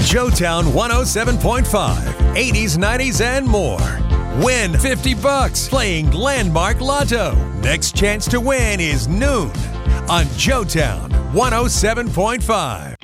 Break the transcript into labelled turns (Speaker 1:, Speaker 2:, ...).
Speaker 1: Joetown 107.5, 80s, 90s, and more. Win $50 playing Landmark Lotto. Next chance to win is noon on Joetown 107.5.